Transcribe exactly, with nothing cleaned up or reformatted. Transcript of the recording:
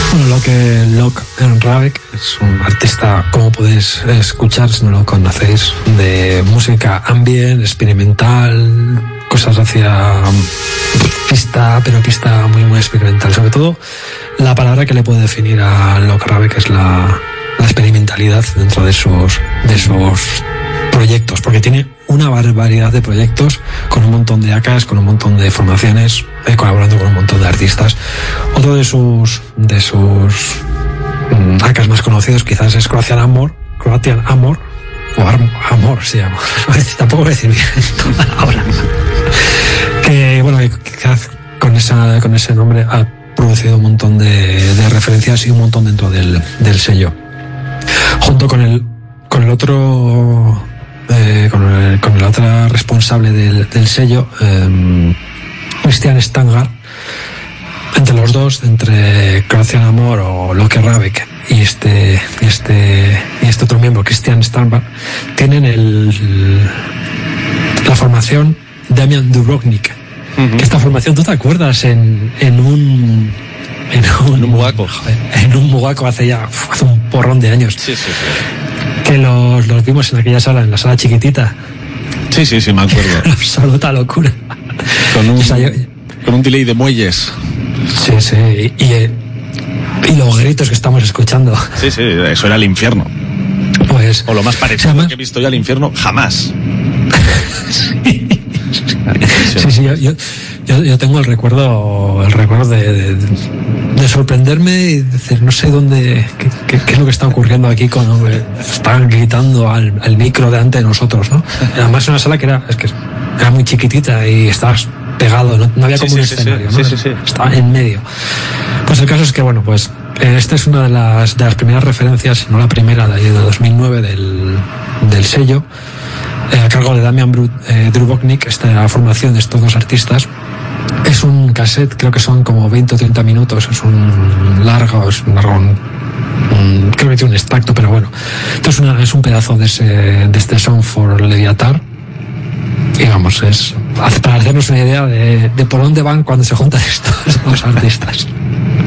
Bueno, lo que Lok Ravek es un artista, como podéis escuchar si no lo conocéis, de música ambient, experimental, cosas hacia pista, pero pista muy muy experimental. Sobre todo la palabra que le puede definir a Lok Ravek es la, la experimentalidad dentro de sus de sus proyectos, porque tiene una barbaridad de proyectos con un montón de A Ks, con un montón de formaciones, eh, colaborando con un montón de artistas. Otro de sus de sus mm, A Ks más conocidos quizás es Croatian Amor, Croatian Amor o Ar- Amor se llama. Tampoco voy a decir bien ahora. Que bueno, quizás con esa con ese nombre ha producido un montón de, de referencias y un montón dentro del, del sello. Junto con el con el otro Eh, con, el, con la otra responsable del, del sello, eh, Christian Stangar, entre los dos, entre Croatian Amor o Lok Ravek y este, este, y este otro miembro, Christian Stangar, tienen el, la formación Damian Dubrovnik. Uh-huh. Que esta formación, ¿tú te acuerdas? En, en un en un, en un mugaco en un mugaco hace ya hace un porrón de años. Sí, sí, sí. Que los, los vimos en aquella sala, en la sala chiquitita. Sí, sí, sí, me acuerdo. Absoluta locura. Con un, o sea, yo, con un delay de muelles. Sí, sí. Y, y, y los gritos que estamos escuchando. Sí, sí, eso era el infierno. Pues, o lo más parecido además, que he visto yo al infierno jamás. sí, sí, sí yo, yo, yo, yo tengo el recuerdo, el recuerdo de, de, de sorprenderme y decir, no sé dónde, qué, qué, qué es lo que está ocurriendo aquí cuando están gritando al, al micro delante de nosotros, ¿no? Además es una sala que era, es que era muy chiquitita y estabas pegado, no, no había como sí, un sí, escenario, sí, ¿no? Sí, sí, sí. Estaba en medio. Pues el caso es que, bueno, pues esta es una de las, de las primeras referencias, no la primera, de, de dos mil nueve del, del sello, eh, a cargo de Damian Bru, eh, Dubrovnik, esta formación de estos dos artistas. Es un cassette, creo que son como veinte o treinta minutos, es un largo, es un largo, un, un, creo que tiene un extracto, pero bueno. Entonces una, es un pedazo de, ese, de este Song for Leviathan. Y vamos, es para hacernos una idea de, de por dónde van cuando se juntan estos dos artistas.